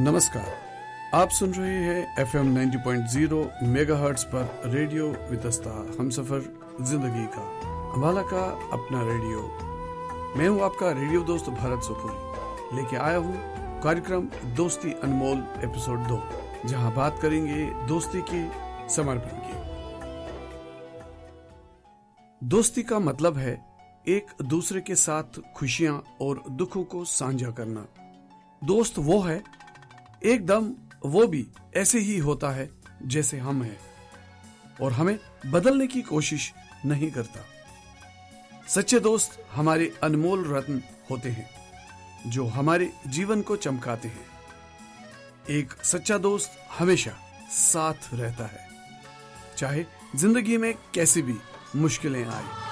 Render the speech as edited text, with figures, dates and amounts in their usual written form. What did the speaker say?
नमस्कार, आप सुन रहे हैं FM 90.0 मेगाहर्ट्ज पर रेडियो वितस्ता हमसफर जिंदगी का अम्बाला का अपना रेडियो। मैं हूं आपका रेडियो दोस्त भारत सोपूरी, लेके आया हूं कार्यक्रम दोस्ती अनमोल एपिसोड 2, जहां बात करेंगे दोस्ती के समर्पण की। दोस्ती का मतलब है एक दूसरे के साथ खुशियां और दुखों को साझा करना। दोस्त वो है एकदम वो भी ऐसे ही होता है जैसे हम हैं और हमें बदलने की कोशिश नहीं करता। सच्चे दोस्त हमारे अनमोल रत्न होते हैं जो हमारे जीवन को चमकाते हैं। एक सच्चा दोस्त हमेशा साथ रहता है, चाहे जिंदगी में कैसी भी मुश्किलें आए।